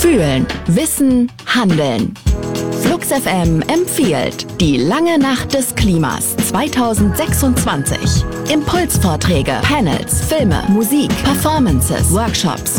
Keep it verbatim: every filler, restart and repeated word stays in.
Fühlen, Wissen, Handeln. Flux F M empfiehlt die lange Nacht des Klimas zweitausendsechsundzwanzig. Impulsvorträge, Panels, Filme, Musik, Performances, Workshops,